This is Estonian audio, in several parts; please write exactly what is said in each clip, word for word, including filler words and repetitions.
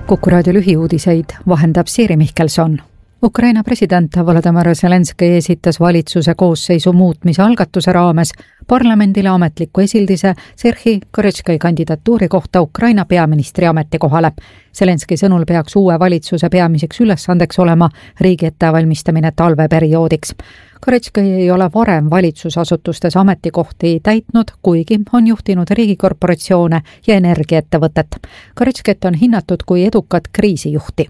Kuku raadio lühiuudiseid vahendab Siiri Mihkelson. Ukraina president Volodymyr Zelenskõi esitas valitsuse koosseisu muutmise algatuse raames parlamendile ametliku esildise Serhii Korotškai kandidatuuri kohta Ukraina peaministri ametikohale. Zelenskõi sõnul peaks uue valitsuse peamiseks ülesandeks olema riigi ettevalmistamine talveperioodiks. Korotškai ei ole varem valitsusasutustes ametikohti täitnud, kuigi on juhtinud riigikorporatsioone ja energiaettevõtet. Korotškait on hinnatud kui edukat kriisijuhti.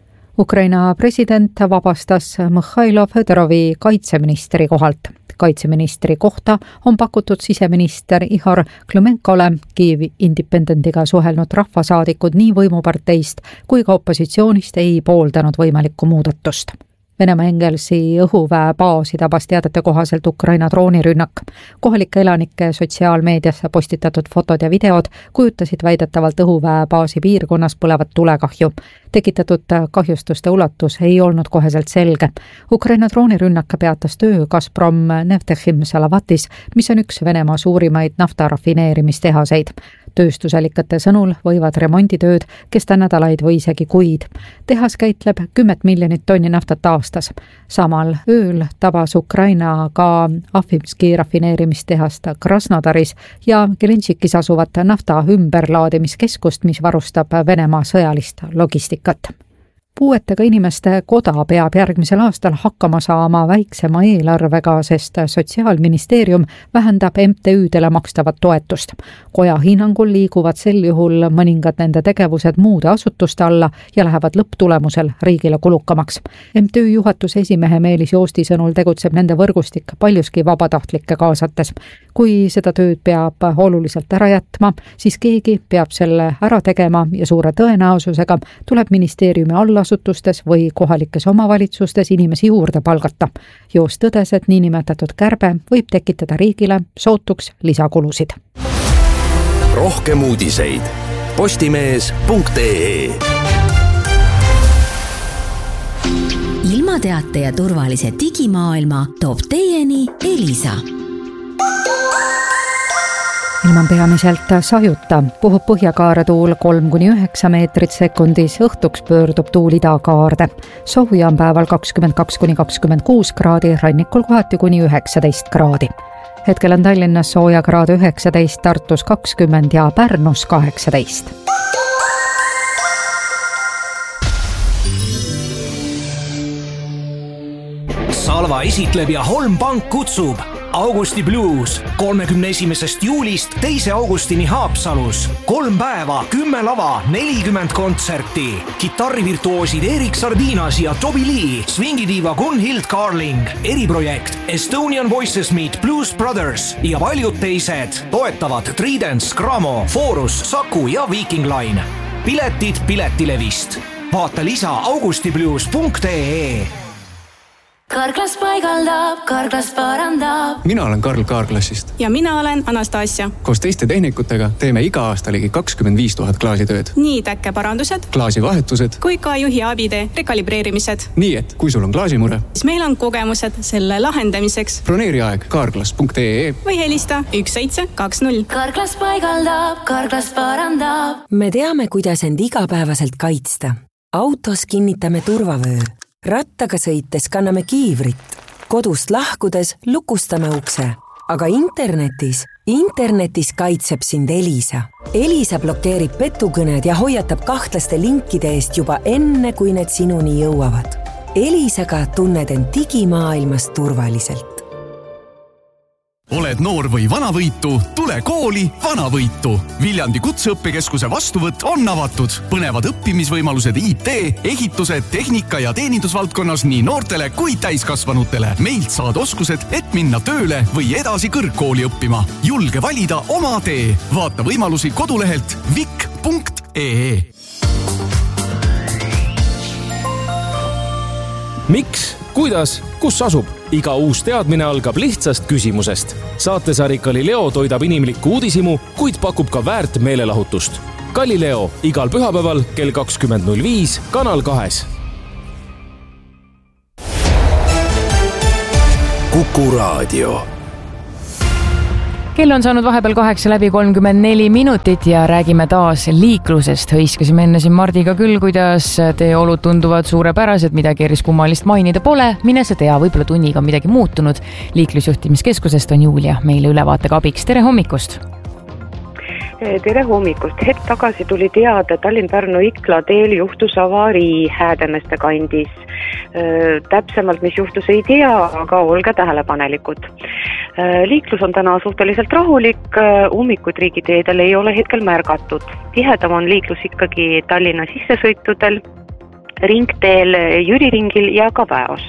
Ukraina president vabastas Mihhailo Fedorovi kaitseministri kohalt. Kaitseministri kohta on pakutud siseminister Ihor Klumenkole. Kiievi Independentiga suhelnud rahvasaadikud nii võimuparteist kui ka opositsioonist ei pooldanud võimalikku muudatust. Venemaa Engelsi õhuväe baasi tabas teadete kohaselt Ukraina droonirünnak. Kohalike elanike sotsiaalmeediasse postitatud fotod ja videod kujutasid väidetavalt õhuväe baasi piirkonnas põlevat tulekahju. Tekitatud kahjustuste ulatus ei olnud koheselt selge. Ukraina droonirünnak peatas töö Gazprom Neftechim Salavatis, mis on üks Venemaa suurimaid naftarafineerimistehaseid. Tööstusalikate sõnul võivad remonditööd kesta nädalaid või isegi kuid. Tehas käitleb kümmet miljonit tonni naftat aastas. Samal ööl tabas Ukraina ka Afimski rafineerimistehast Krasnodaris ja Gelenšikis asuvat nafta ümberlaadimiskeskust, mis varustab Venemaa sõjalist logistikat. Puuetega inimeste koda peab järgmisel aastal hakkama saama väiksema eelarvega, sest Sotsiaalministeerium vähendab M T Ü-dele makstavat toetust. Koja hinnangul liiguvad sel juhul mõningad nende tegevused muude asutuste alla ja lähevad lõpptulemusel riigile kulukamaks. M T Ü juhatuse esimehe Meelis Joosti sõnul tegutseb nende võrgustik paljuski vabatahtlikke kaasates. Kui seda tööd peab oluliselt ära jätma, siis keegi peab selle ära tegema ja suure tõenäosusega tuleb ministeeriumi alla asutustes või kohalikes omavalitsustes inimesi juurde palgata. Joos tõdes, et niinimetatud kärbe võib tekitada riigile sootuks lisakulusid. Rohkem uudiseid postimees punkt ee. Ilmateate ja turvalise digimaailma toob teieni Elisa. Ilman peamiselt sajuta, puhub põhjakaare tuul kolm kuni üheksa meetrit sekundis, õhtuks pöördub tuul idakaarde. Sooja on päeval kakskümmend kaks kuni kakskümmend kuus kraadi, rannikul kohati kuni üheksateist kraadi. Hetkel on Tallinnas sooja kraad üheksateist, Tartus kakskümmend ja Pärnus kaheksateist. Salva esitleb ja Holm Pank kutsub Augusti Blues kolmekümne esimesest juulist teise augustini Haapsalus. Kolm päeva, kümme lava, nelikümmend kontserti. Kitarrivirtuoosid Erik Sardinas ja Toby Lee, swingidiiva Gunhild Carling, eriprojekt Estonian Voices Meet Blues Brothers ja paljud teised toetavad Tridents, Gramo, Forus, Saku ja Viking Line. Piletid Piletilevist. Vaata lisa augustiblues punkt ee. Karklas paigaldab, Karklas parandab. Mina olen Karl Kaarklassist. Ja mina olen Anastasia. Koos teiste tehnikutega teeme iga aasta ligi kakskümmend viis tuhat klaasitööd. Nii täkkeparandused, klaasivahetused kui ka juhi abide rekalibreerimised. Nii et kui sul on klaasimure, siis meil on kogemused selle lahendamiseks. Broneeri aeg karklas punkt ee või helista üks seitse kaks null. Karklas paigaldab, Karklas parandab. Me teame, kuidas end igapäevaselt kaitsta. Autos kinnitame turvavöö. Rattaga sõites kanname kiivrit. Kodust lahkudes lukustame ukse. Aga internetis, internetis kaitseb sind Elisa. Elisa blokeerib petukõned ja hoiatab kahtlaste linkide eest juba enne, kui need sinuni jõuavad. Elisaga tunned end digimaailmas turvaliselt. Oled noor või vanavõitu? Tule kooli Vanavõitu. Viljandi kutseõppekeskuse vastuvõtt on avatud. Põnevad õppimisvõimalused I T, ehitused, tehnika ja teenindusvaldkonnas nii noortele kui täiskasvanutele. Meilt saad oskused, et minna tööle või edasi kõrgkooli õppima. Julge valida oma tee. Vaata võimalusi kodulehelt vik punkt ee. Miks? Kuidas? Kus asub? Iga uus teadmine algab lihtsast küsimusest. Saatesari Galileo toidab inimlikku uudisimu, kuid pakub ka väärt meelelahutust. Galileo igal pühapäeval kell kakskümmend null viis Kanal kahes. Kuku raadio. kell on saanud vahepeal kaheksa läbi kolmkümmend neli minutit ja räägime taas liiklusest. Hõiskasime enne siin Mardiga küll, kuidas teeolud tunduvad suurepärased, midagi eriskummalist mainida pole. Mine sa tea, võib-olla tunniga on midagi muutunud. Liiklusjuhtimiskeskusest on Julia meile ülevaatega abiks. Tere hommikust! Tere hommikust! Hetk tagasi tuli teada Tallinn-Pärnu Ikla teel juhtus avarii Häädemeeste kandis. Täpsemalt, mis juhtus, ei tea, aga olge tähelepanelikud. Liiklus on täna suhteliselt rahulik, ummikuid riigiteedel ei ole hetkel märgatud. Tihedam on liiklus ikkagi Tallinna sissesõitudel, ringteel, Jüriringil ja ka Väos.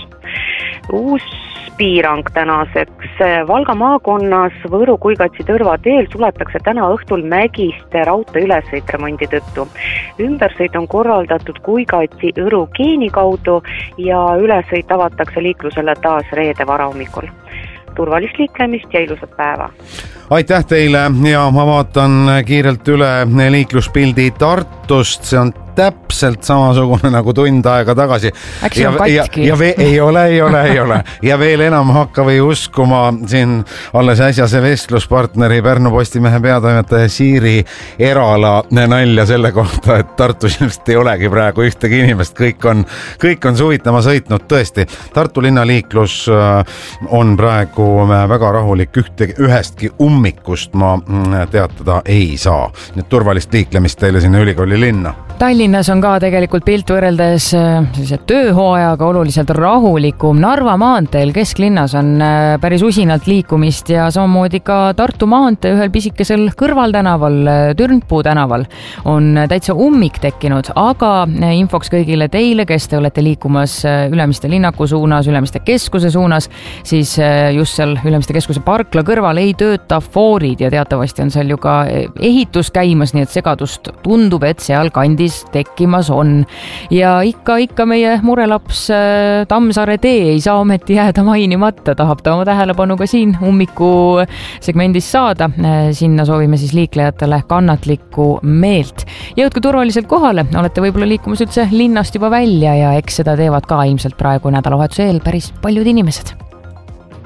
Uus piirang tänaseks. Valga maakonnas Võru-Kuigatsi Tõrva teel suletakse täna õhtul Mägiste raudtee ülesõit remondi tõttu. Ümbersõit on korraldatud Kuigatsi Õru Geeni kaudu ja ülesõit avatakse liiklusele taas reede varahommikul. Turvalist liiklemist ja ilusat päeva! Aitäh teile ja ma vaatan kiirelt üle liikluspildi Tartust, see on täpselt samasugune nagu tund aega tagasi. Äkki on katki? Ja, ja, ja ei ole, ei ole, ei ole. Ja veel enam hakka või uskuma siin alles äsjase vestluspartneri Pärnu Postimehe peatoimetaja Siiri Erala nalja selle kohta, et Tartus ilmselt ei olegi praegu ühtegi inimest, kõik on, kõik on suvitama sõitnud tõesti. Tartu linnaliiklus on praegu väga rahulik, ühte, ühestki ummikust ma teatada ei saa. Nüüd turvalist liiklemist teile sinna ülikooli linna. Tallinnas on ka tegelikult pilt võrreldes tööhooajaga oluliselt rahulikum. Narva maanteel kesklinnas on päris usinalt liikumist ja samamoodi ka Tartu maantee ühel pisikesel kõrvaltänaval, Türnpuu tänaval on täitsa ummik tekkinud, aga infoks kõigile teile, kes te olete liikumas Ülemiste linnaku suunas, Ülemiste keskuse suunas, siis just seal Ülemiste keskuse parkla kõrval ei tööta foorid ja teatavasti on seal ju ka ehitus käimas, nii et segadust tundub, et seal kandis tekkimas on. Ja ikka, ikka meie murelaps Tammsaare tee ei saa ometi jääda mainimata, tahab ta oma tähelepanu ka siin ummiku segmendis saada. Sinna soovime siis liiklejatele kannatlikku meelt. Jõudke turvaliselt kohale, olete võib-olla liikumas üldse linnast juba välja ja eks seda teevad ka ilmselt praegu nädalavahetuse eel päris paljud inimesed.